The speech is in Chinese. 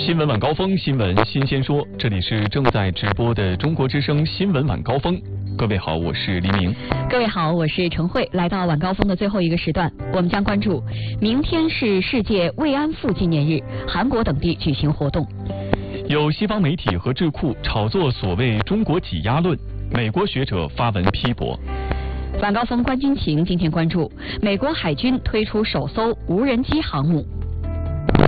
新闻晚高峰，新闻新鲜说，这里是正在直播的中国之声新闻晚高峰。各位好，我是黎明。 各位好，我是陈慧。来到晚高峰的最后一个时段，我们将关注明天是世界慰安妇纪念日，韩国等地举行活动。 有西方媒体和智库炒作所谓中国挤压论，美国学者发文批驳。 晚高峰观军情，今天关注美国海军推出首艘无人机航母，